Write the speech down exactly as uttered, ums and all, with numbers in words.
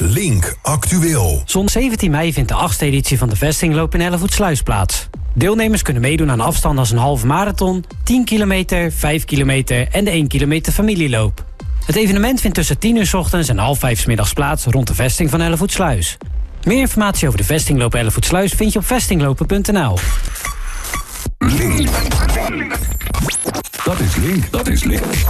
Link Actueel. Zondag zeventien mei vindt de achtste editie van de vestingloop in Hellevoetsluis plaats. Deelnemers kunnen meedoen aan afstanden als een halve marathon, tien kilometer, vijf kilometer en de één kilometer familieloop. Het evenement vindt tussen tien uur 's ochtends en half vijf 's middags plaats rond de vesting van Hellevoetsluis. Meer informatie over de vestingloop Hellevoetsluis vind je op vestinglopen punt n l. Link. Dat is Link. Dat is Link.